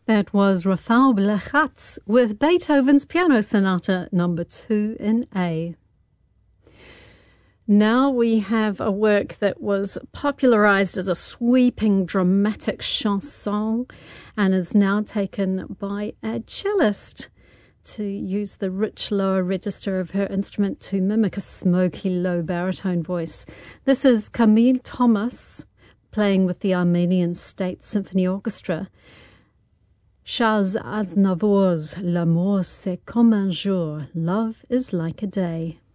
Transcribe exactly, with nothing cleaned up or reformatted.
That was Rafael Blechacz with Beethoven's Piano Sonata number two in A. Now we have a work that was popularized as a sweeping dramatic chanson and is now taken by a cellist to use the rich lower register of her instrument to mimic a smoky low baritone voice. This is Camille Thomas playing with the Armenian State Symphony Orchestra. Charles Aznavour's L'amour c'est comme un jour, love is like a day.